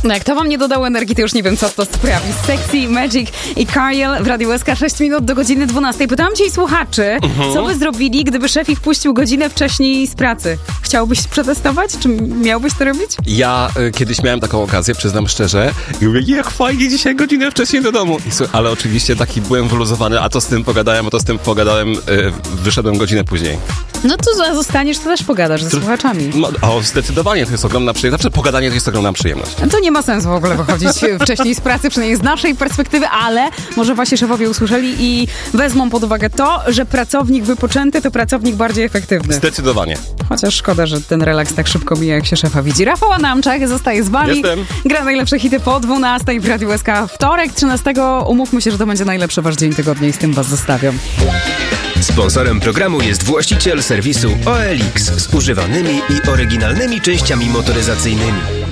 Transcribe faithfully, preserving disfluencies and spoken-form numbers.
No jak to wam nie dodało energii, to już nie wiem, co to sprawi. Sexy, Magic i Cariel w Radiu S K, sześć minut do godziny dwunastej. Pytałam dzisiaj słuchaczy, mhm. co by zrobili, gdyby szef ich puścił godzinę wcześniej z pracy? Chciałbyś przetestować? Czy miałbyś to robić? Ja y, kiedyś miałem taką okazję, przyznam szczerze, i mówię, jak fajnie, dzisiaj godzinę wcześniej do domu. I, słuchaj, ale oczywiście taki byłem wyluzowany, a to z tym pogadałem, a to z tym pogadałem, y, wyszedłem godzinę później. No to zostaniesz, to też pogadasz ze to, słuchaczami. No, o, zdecydowanie to jest ogromna przyjemność. Znaczy, pogadanie to jest ogromna przyjemność. To nie ma sensu w ogóle wychodzić wcześniej z pracy, przynajmniej z naszej perspektywy, ale może właśnie szefowie usłyszeli i wezmą pod uwagę to, że pracownik wypoczęty to pracownik bardziej efektywny. Zdecydowanie. Chociaż szkoda, że ten relaks tak szybko mija, jak się szefa widzi. Rafał Adamczak zostaje z wami. Jestem. Gra najlepsze hity po dwunastej w Radiu S K. Wtorek, trzynastego. Umówmy się, że to będzie najlepszy wasz dzień tygodnia i z tym was zostawiam. Sponsorem programu jest właściciel serwisu O L X z używanymi i oryginalnymi częściami motoryzacyjnymi.